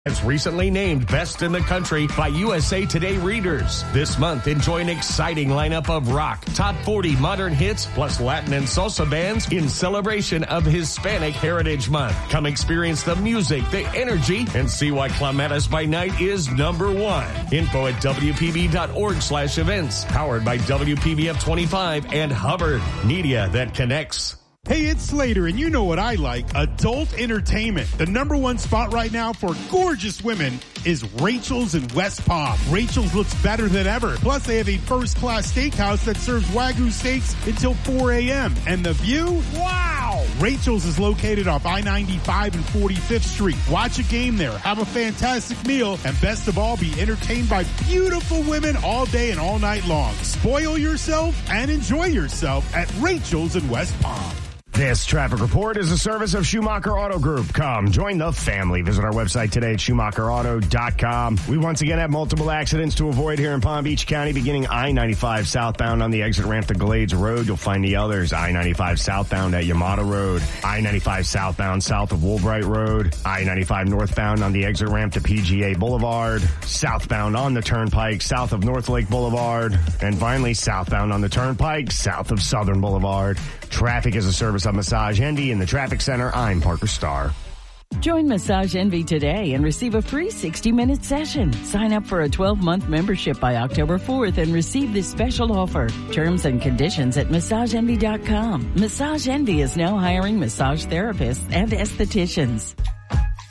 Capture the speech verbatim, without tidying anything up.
It's recently named Best in the Country by U S A Today readers. This month, enjoy an exciting lineup of rock, top forty modern hits, plus Latin and salsa bands in celebration of Hispanic Heritage Month. Come experience the music, the energy, and see why Clematis by Night is number one. Info at W P B dot org slash events. Powered by W P B F twenty-five and Hubbard. Media that connects. Hey, it's Slater, and you know what I like, adult entertainment. The number one spot right now for gorgeous women is Rachel's in West Palm. Rachel's looks better than ever. Plus, they have a first-class steakhouse that serves Wagyu steaks until four a.m. And the view? Wow! Rachel's is located off I ninety-five and forty-fifth Street. Watch a game there, have a fantastic meal, and best of all, be entertained by beautiful women all day and all night long. Spoil yourself and enjoy yourself at Rachel's in West Palm. This traffic report is a service of Schumacher Auto Group. Come, join the family. Visit our website today at Schumacher Auto dot com. We once again have multiple accidents to avoid here in Palm Beach County, beginning I ninety-five southbound on the exit ramp to Glades Road. You'll find the others. I ninety-five southbound at Yamato Road. I ninety-five southbound south of Woolbright Road. I ninety-five northbound on the exit ramp to P G A Boulevard. Southbound on the Turnpike south of North Lake Boulevard. And finally, southbound on the Turnpike south of Southern Boulevard. Traffic is a service of Massage Envy in the Traffic Center. I'm Parker Starr. Join Massage Envy today and receive a free sixty-minute session. Sign up for a twelve-month membership by October fourth and receive this special offer. Terms and conditions at massage envy dot com. Massage Envy is now hiring massage therapists and estheticians.